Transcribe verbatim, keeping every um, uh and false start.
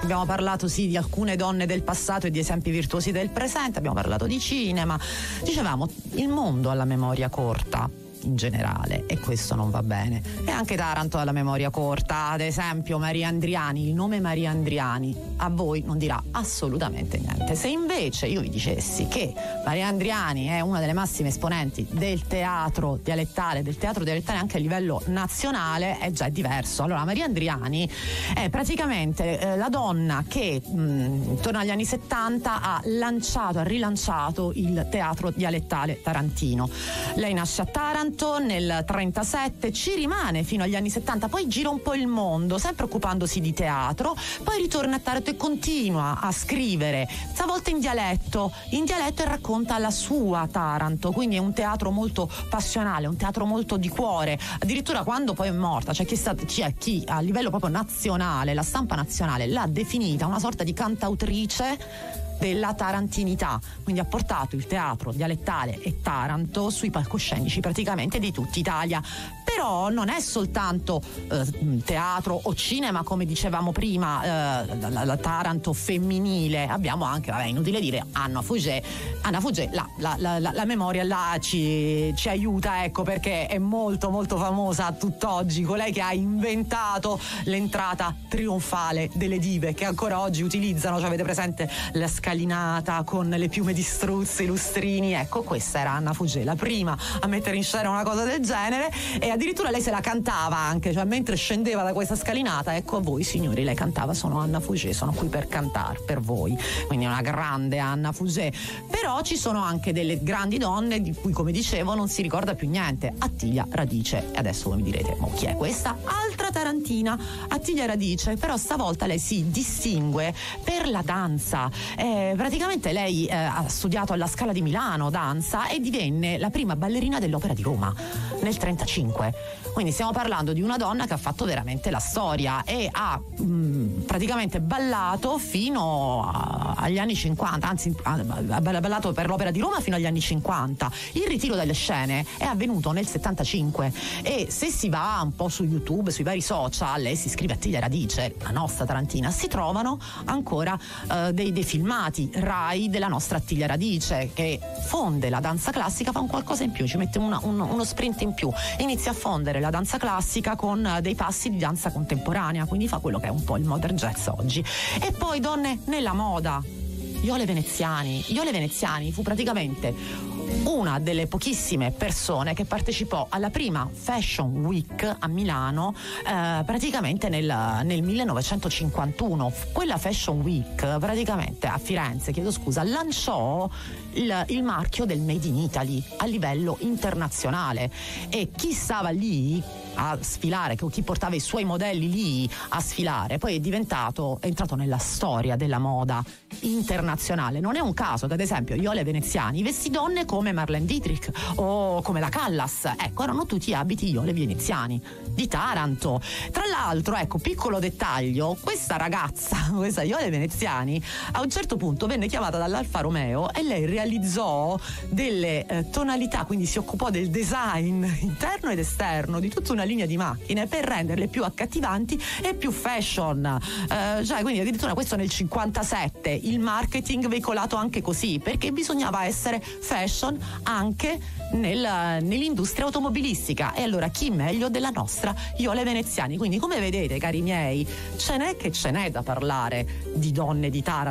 Abbiamo parlato sì di alcune donne del passato e di esempi virtuosi del presente, abbiamo parlato di cinema. Dicevamo, il mondo ha la memoria corta in generale e questo non va bene, e anche Taranto ha la memoria corta. Ad esempio Maria Andriani, il nome Maria Andriani a voi non dirà assolutamente niente. Se invece io vi dicessi che Maria Andriani è una delle massime esponenti del teatro dialettale, del teatro dialettale anche a livello nazionale, è già diverso. Allora, Maria Andriani è praticamente eh, la donna che mh, intorno agli anni settanta ha lanciato, ha rilanciato il teatro dialettale tarantino. Lei nasce a Taranto nel trentasette, ci rimane fino agli anni settanta, poi gira un po' il mondo, sempre occupandosi di teatro, poi ritorna a Taranto e continua a scrivere, stavolta in dialetto, in dialetto e racconta la sua Taranto, quindi è un teatro molto passionale, un teatro molto di cuore. Addirittura quando poi è morta, cioè chi, sta, chi è chi a livello proprio nazionale, la stampa nazionale l'ha definita una sorta di cantautrice della tarantinità, quindi ha portato il teatro dialettale e Taranto sui palcoscenici praticamente di tutta Italia. Però non è soltanto eh, teatro o cinema, come dicevamo prima, eh, la, la Taranto femminile. Abbiamo anche, vabbè, inutile dire, Anna Fugè. Anna Fugè, la, la, la, la memoria là ci, ci aiuta, ecco, perché è molto molto famosa a tutt'oggi, colei che ha inventato l'entrata trionfale delle dive, che ancora oggi utilizzano, cioè avete presente la scalinata con le piume di struzzi, i lustrini, ecco, questa era Anna Fugè, la prima a mettere in scena una cosa del genere, e addirittura lei se la cantava anche, cioè mentre scendeva da questa scalinata, ecco a voi signori, lei cantava: sono Anna Fugè, sono qui per cantare per voi, quindi una grande Anna Fugè. Però ci sono anche delle grandi donne di cui, come dicevo, non si ricorda più niente. Attilia Radice, e adesso voi mi direte, ma chi è questa? Altra tarantina, Attilia Radice, però stavolta lei si distingue per la danza. Eh, praticamente lei eh, ha studiato alla Scala di Milano danza e divenne la prima ballerina dell'Opera di Roma nel trentacinque. Quindi stiamo parlando di una donna che ha fatto veramente la storia e ha mh, praticamente ballato fino a, agli anni cinquanta, anzi ha ballato per l'Opera di Roma fino agli anni cinquanta. Il ritiro dalle scene è avvenuto nel settantacinque e se si va un po' su YouTube, sui vari social e si scrive Attilia Radice, la nostra tarantina, si trovano ancora uh, dei, dei filmati Rai della nostra Attilia Radice, che fonde la danza classica, fa un qualcosa in più, ci mette una, un, uno sprint in più, inizia a fondere la danza classica con dei passi di danza contemporanea, quindi fa quello che è un po' il modern jazz oggi. E poi donne nella moda, Iole Veneziani. Iole Veneziani fu praticamente una delle pochissime persone che partecipò alla prima Fashion Week a Milano, eh, praticamente nel, nel millenovecentocinquantuno. Quella Fashion Week praticamente a Firenze, chiedo scusa, lanciò il, il marchio del Made in Italy a livello internazionale, e chi stava lì a sfilare, chi portava i suoi modelli lì a sfilare, poi è diventato, è entrato nella storia della moda internazionale. Non è un caso che ad esempio Iole Veneziani vestì donne come Marlene Dietrich o come la Callas, ecco, erano tutti abiti Iole Veneziani di Taranto. Tra l'altro, ecco, piccolo dettaglio, questa ragazza, questa Iole Veneziani, a un certo punto venne chiamata dall'Alfa Romeo e lei realizzò delle eh, tonalità, quindi si occupò del design interno ed esterno di tutta una linea di macchine per renderle più accattivanti e più fashion, eh, cioè, quindi addirittura questo nel cinquantasette, il marketing veicolato anche così, perché bisognava essere fashion anche nel, nell'industria automobilistica, e allora chi meglio della nostra Iole Veneziani. Quindi, come vedete, cari miei, ce n'è che ce n'è da parlare di donne di Taranto